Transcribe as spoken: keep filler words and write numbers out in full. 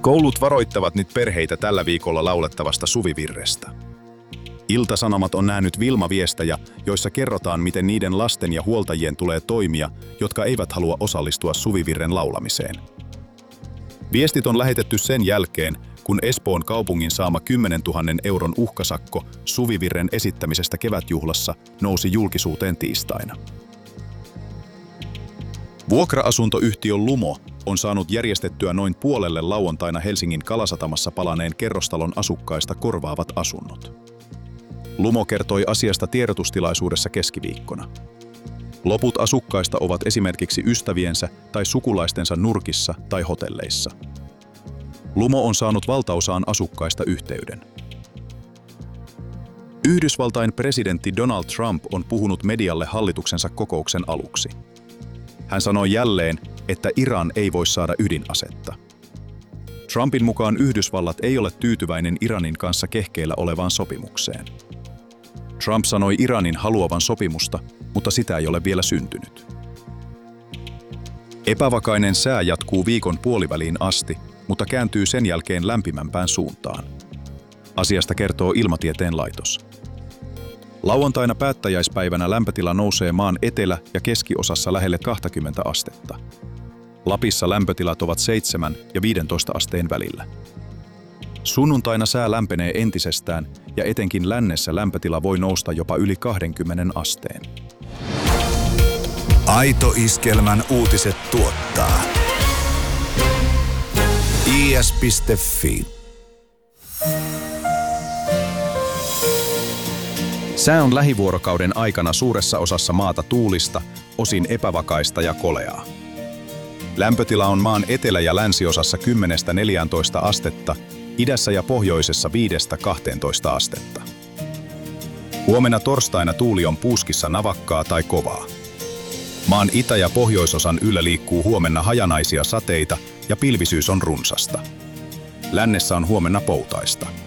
Koulut varoittavat nyt perheitä tällä viikolla laulettavasta suvivirrestä. Ilta-Sanomat on nähnyt Vilma-viestejä, joissa kerrotaan, miten niiden lasten ja huoltajien tulee toimia, jotka eivät halua osallistua suvivirren laulamiseen. Viestit on lähetetty sen jälkeen, kun Espoon kaupungin saama kymmenentuhannen euron uhkasakko suvivirren esittämisestä kevätjuhlassa nousi julkisuuteen tiistaina. Vuokra-asuntoyhtiö Lumo on saanut järjestettyä noin puolelle lauantaina Helsingin Kalasatamassa palaneen kerrostalon asukkaista korvaavat asunnot. Lumo kertoi asiasta tiedotustilaisuudessa keskiviikkona. Loput asukkaista ovat esimerkiksi ystäviensä tai sukulaistensa nurkissa tai hotelleissa. Lumo on saanut valtaosaan asukkaista yhteyden. Yhdysvaltain presidentti Donald Trump on puhunut medialle hallituksensa kokouksen aluksi. Hän sanoi jälleen, että Iran ei voi saada ydinasetta. Trumpin mukaan Yhdysvallat ei ole tyytyväinen Iranin kanssa kehkeillä olevaan sopimukseen. Trump sanoi Iranin haluavan sopimusta, mutta sitä ei ole vielä syntynyt. Epävakainen sää jatkuu viikon puoliväliin asti, mutta kääntyy sen jälkeen lämpimämpään suuntaan. Asiasta kertoo Ilmatieteen laitos. Lauantaina päättäjäispäivänä lämpötila nousee maan etelä- ja keskiosassa lähelle kaksikymmentä astetta. Lapissa lämpötilat ovat seitsemän ja viisitoista asteen välillä. Sunnuntaina sää lämpenee entisestään ja etenkin lännessä lämpötila voi nousta jopa yli kaksikymmentä asteen. Aito Iskelmän uutiset tuottaa i s piste f i. Sää on lähivuorokauden aikana suuressa osassa maata tuulista, osin epävakaista ja koleaa. Lämpötila on maan etelä- ja länsiosassa kymmenestä neljääntoista astetta, idässä ja pohjoisessa viidestä kahteentoista astetta. Huomenna torstaina tuuli on puuskissa navakkaa tai kovaa. Maan itä- ja pohjoisosan yllä liikkuu huomenna hajanaisia sateita ja pilvisyys on runsasta. Lännessä on huomenna poutaista.